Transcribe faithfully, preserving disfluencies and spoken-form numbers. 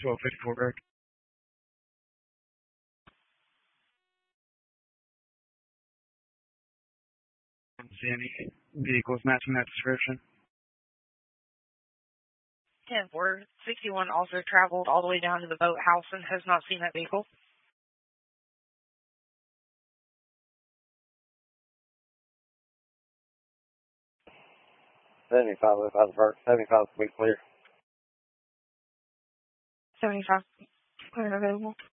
twelve fifty-four Greg. See any vehicles matching that description? ten four sixty-one also traveled all the way down to the boathouse and has not seen that vehicle. seventy-five, seventy-five will be clear. seventy-five clear and available.